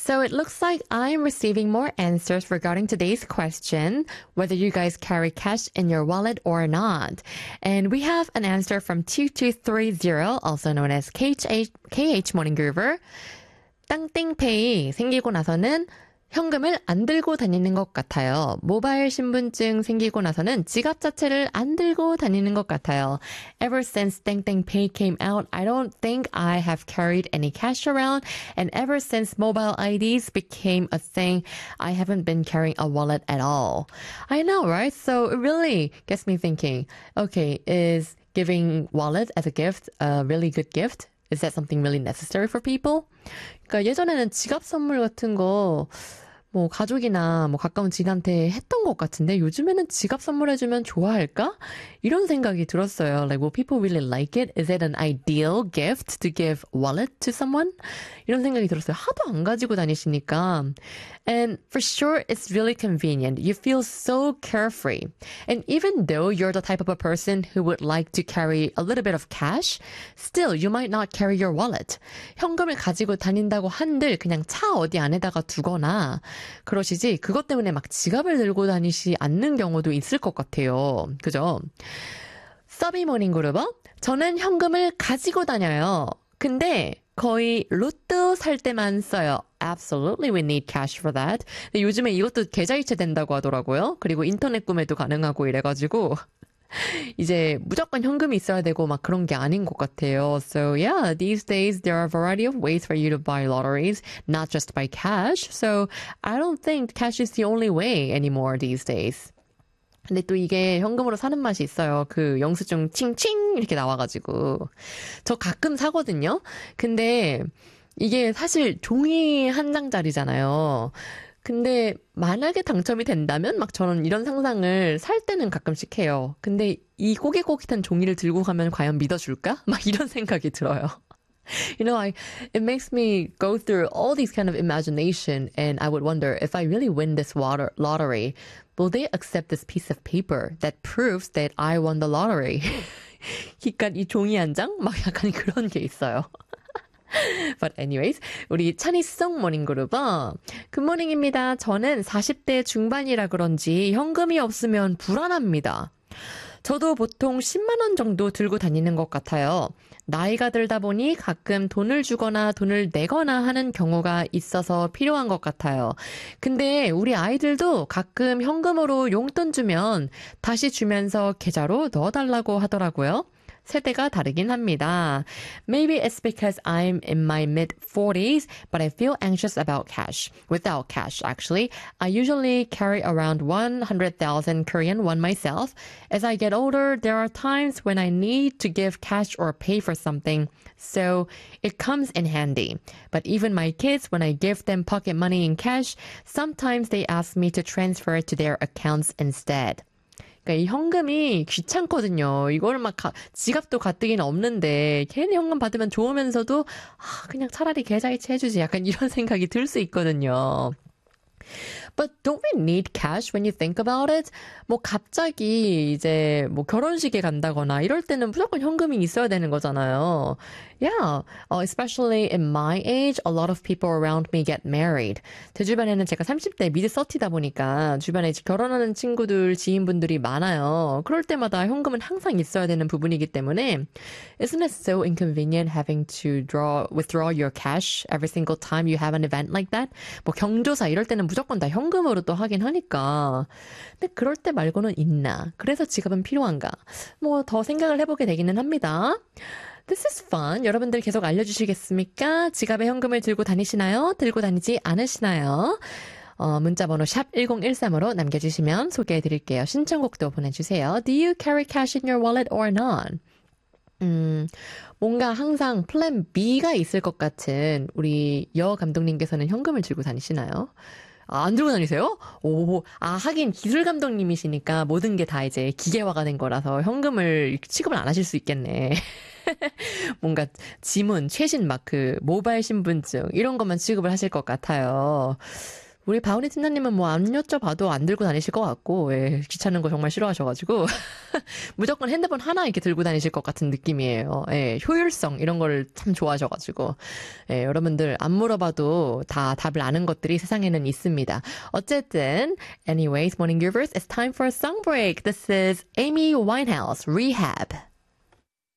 So it looks like I'm receiving more answers regarding today's question, whether you guys carry cash in your wallet or not. And we have an answer from 2230, also known as KH Morning Groover. 땅땡페이 생기고 나서는 현금을 안 들고 다니는 것 같아요. 모바일 신분증 생기고 나서는 지갑 자체를 안 들고 다니는 것 같아요. Ever since 땡땡페이 came out, I don't think I have carried any cash around. And ever since mobile IDs became a thing, I haven't been carrying a wallet at all. I know, right? So it really gets me thinking, okay, is giving wallet as a gift a really good gift? Is that something really necessary for people? 그러니까 예전에는 지갑 선물 같은 거 뭐 가족이나 뭐 가까운 지인한테 했던 것 같은데 요즘에는 지갑 선물해주면 좋아할까? 이런 생각이 들었어요. Like, will people really like it? Is it an ideal gift to give wallet to someone? 이런 생각이 들었어요. 하도 안 가지고 다니시니까. And for sure, it's really convenient. You feel so carefree. And even though you're the type of a person who would like to carry a little bit of cash, still you might not carry your wallet. 현금을 가지고 다닌다고 한들 그냥 차 어디 안에다가 두거나 그러시지 그것 때문에 막 지갑을 들고 다니시 않는 경우도 있을 것 같아요. 그죠? 서비 모닝 그루버 저는 현금을 가지고 다녀요. 근데 거의 로또 살 때만 써요. Absolutely, we need cash for that. 근데 요즘에 이것도 계좌이체 된다고 하더라고요. 그리고 인터넷 구매도 가능하고 이래가지고 이제 무조건 현금이 있어야 되고 막 그런 게 아닌 것 같아요. So yeah, these days there are a variety of ways for you to buy lotteries, not just by cash. So I don't think cash is the only way anymore these days. 근데 또 이게 현금으로 사는 맛이 있어요. 그 영수증 칭칭 이렇게 나와가지고. 저 가끔 사거든요. 근데 이게 사실 종이 한 장짜리잖아요. 근데 만약에 당첨이 된다면 막 저는 이런 상상을 살 때는 가끔씩 해요. 근데 이 꼬깃꼬깃한 종이를 들고 가면 과연 믿어줄까? 막 이런 생각이 들어요. You know, it makes me go through all these kind of imagination and I would wonder if I really win this lottery, will they accept this piece of paper that proves that I won the lottery? 그러니까 이 종이 한 장? 막 약간 그런 게 있어요. But anyways, 우리 찬이송 모닝그룹은 굿모닝입니다. 저는 40대 중반이라 그런지 현금이 없으면 불안합니다. 저도 보통 10만 원 정도 들고 다니는 것 같아요. 나이가 들다 보니 가끔 돈을 주거나 돈을 내거나 하는 경우가 있어서 필요한 것 같아요. 근데 우리 아이들도 가끔 현금으로 용돈 주면 다시 주면서 계좌로 넣어달라고 하더라고요. 세대가 다르긴 합니다. Maybe it's because I'm in my mid-40s, but I feel anxious about cash. Without cash, actually. I usually carry around 100,000 Korean won myself. As I get older, there are times when I need to give cash or pay for something, so it comes in handy. But even my kids, when I give them pocket money in cash, sometimes they ask me to transfer it to their accounts instead. 그러니까 이 현금이 귀찮거든요. 이거를 막 지갑도 가뜩이나 없는데 괜히 현금 받으면 좋으면서도 그냥 차라리 계좌이체 해주지 약간 이런 생각이 들 수 있거든요. But don't we need cash when you think about it? 뭐 갑자기 이제 뭐 결혼식에 간다거나 이럴 때는 무조건 현금이 있어야 되는 거잖아요. Yeah, especially in my age, a lot of people around me get married. 제 주변에는 제가 30대 미드 30다 보니까 주변에 결혼하는 친구들, 지인분들이 많아요. 그럴 때마다 현금은 항상 있어야 되는 부분이기 때문에 isn't it so inconvenient having to withdraw your cash every single time you have an event like that? 뭐 경조사 이럴 때는 무조건 다 현금으로 또 하긴 하니까. 근데 그럴 때 말고는 있나? 그래서 지갑은 필요한가? 뭐 더 생각을 해보게 되기는 합니다. This is fun. 여러분들 계속 알려주시겠습니까? 지갑에 현금을 들고 다니시나요? 들고 다니지 않으시나요? 문자번호 샵 1013으로 남겨주시면 소개해드릴게요. 신청곡도 보내주세요. Do you carry cash in your wallet or not? 뭔가 항상 플랜 B가 있을 것 같은 우리 여 감독님께서는 현금을 들고 다니시나요? 안 들고 다니세요? 하긴 기술 감독님이시니까 모든 게 다 이제 기계화가 된 거라서 현금을 취급을 안 하실 수 있겠네. 뭔가 지문, 최신 막 그 모바일 신분증 이런 것만 취급을 하실 것 같아요. 우리 바우니 팀장님은 뭐 안 여쭤봐도 안 들고 다니실 것 같고, 예, 귀찮은 거 정말 싫어하셔가지고, 무조건 핸드폰 하나 이렇게 들고 다니실 것 같은 느낌이에요. 예, 효율성 이런 걸 참 좋아하셔가지고, 예, 여러분들 안 물어봐도 다 답을 아는 것들이 세상에는 있습니다. 어쨌든, anyways, morning givers, it's time for a song break. This is Amy Winehouse, Rehab.